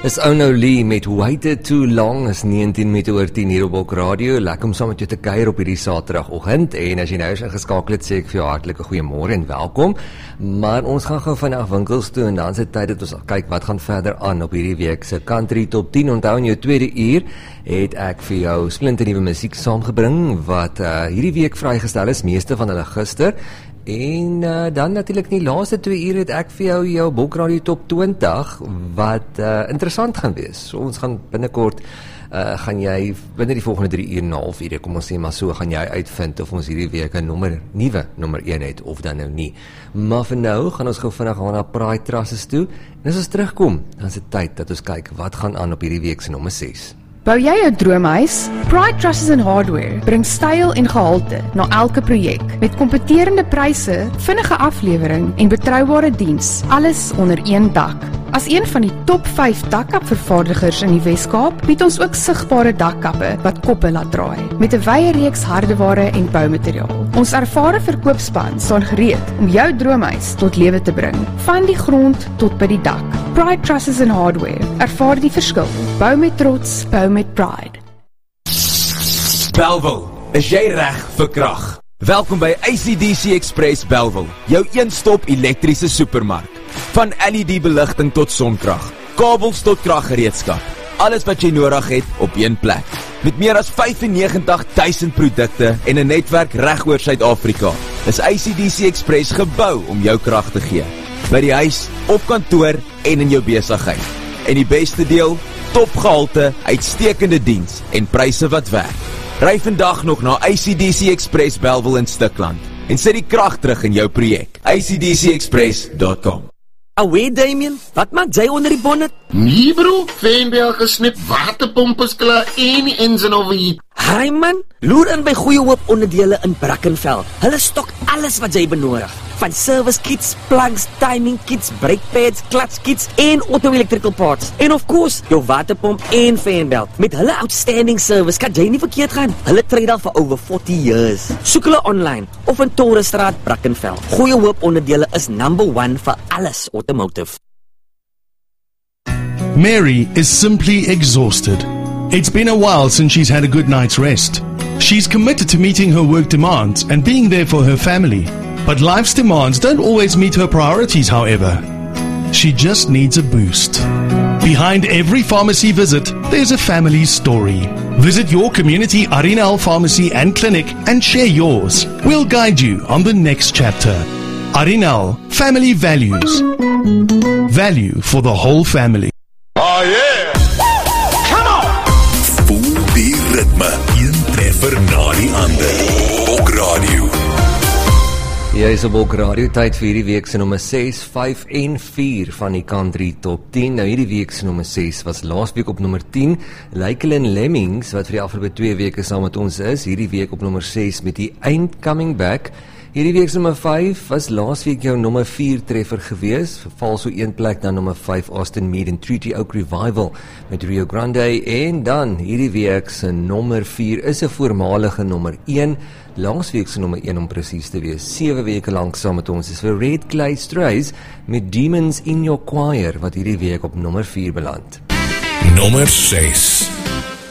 Is Ono Lee met Waited Too Long, is 19 minute oor 10 hier op Bok Radio. Lekker om saam met jou te kuier op hierdie Saterdagoggend. En as jy nou eens ingeskakel het, sê ek vir jou hartlike goeiemôre en welkom. Maar ons gaan gou vandag winkels toe en dan is dit tyd dat ons kyk wat gaan verder aan op hierdie week se Country Top 10. Onthou in jou tweede uur het ek vir jou splinternuwe musiek saamgebring wat hierdie week vrygestel is, meeste van hulle gister. En dan natuurlik in die laaste 2 ure het ek vir jou Bok Radio Top 20 wat interessant gaan wees. So ons gaan binnekort gaan jy binne die volgende 3 uur en 'n half ure, kom ons sê maar so, gaan jy uitvind of ons hierdie week 'n nuwe nommer 1 het of dan nou nie. Maar vir nou gaan ons gou vinnig gaan na Pride Trusses toe. En as ons terugkom, dan is dit tyd dat ons kyk wat gaan aan op hierdie week se nommer 6. Bou jy jou droomhuis? Pride Trusses and Hardware bring styl en gehalte na elke projek met kompeterende pryse, vinnige aflewering en betroubare diens, alles onder een dak. As een van die top 5 dakkapvervaardigers in die Wes-Kaap, bied ons ook sigbare dakkappe wat koppe laat draai, met 'n wye reeks hardeware en boumateriaal. Ons ervare verkoopspan staan gereed om jou droomhuis tot lewe te bring, van die grond tot by die dak. Pride Trusses and Hardware, ervaar die verskil. Bou met trots, bou met pride. Bellville, is jy reg vir krag? Welkom by ACDC Express Bellville, jou een-stop elektriese supermark. Van LED-beligting tot sonkrag, kabels tot kraggereedskap. Alles wat jy nodig het op een plek. Met meer as 95.000 produkte en 'n netwerk reg oor Suid-Afrika, is ACDC Express gebou om jou krag te gee. By die huis, op kantoor en in jou besigheid. En die beste deel, topgehalte, uitstekende diens en pryse wat werk. Ry vandag nog na ACDC Express Bellville in Stikland en sit die krag terug in jou projek. acdcexpress.com. Awee Damien, wat maak jy onder die bonnet? Nee bro, Fynberg gesnip, waterpomp is klaar en die engine overheat. Hi man, loer in by Goeie Hoop onderdele in Brackenfell. Hulle stok alles wat jy benodig. Van service kits, plugs, timing kits, brake pads, clutch kits en auto-electrical parts. En of course, jou waterpomp en fanbelt. Met hulle outstanding service kan jy nie verkeerd gaan. Hulle trade al vir over 40 years. Soek hulle online of in Torenstraat, Brackenfell. Goeie Hoop onderdele is number 1 vir alles automotive. Mary is simply exhausted. It's been a while since she's had a good night's rest. She's committed to meeting her work demands and being there for her family. But life's demands don't always meet her priorities, however. She just needs a boost. Behind every pharmacy visit, there's a family story. Visit your community Arinal pharmacy and clinic and share yours. We'll guide you on the next chapter. Arinal, family values. Value for the whole family. Oh yeah! Come on! Voel die ritme, een treffer na die ander. Bok Radio. Jy is op Bok Radio, tyd vir hierdie week se nommer 6, 5 en 4 van die Country Top 10. Nou hierdie week se nommer 6 was laasweek op nommer 10, Lykelin Lemmings, wat vir die afgelope 2 weke saam met ons is, hierdie week op nommer 6 met die Ain't Coming Back. Hierdie week se nommer 5 was laasweek jou nommer 4 treffer gewees, verval so 1 plek na nommer 5 Austin Mead en Treaty Oak Revival met Rio Grande, en dan hierdie week se nommer 4 is 'n voormalige nommer 1, langsweek se nommer 1 om presies te wees, 7 weke lank saam met ons is vir Red Clay Strays met Demons in Your Choir wat hierdie week op nommer 4 beland. Nommer 6.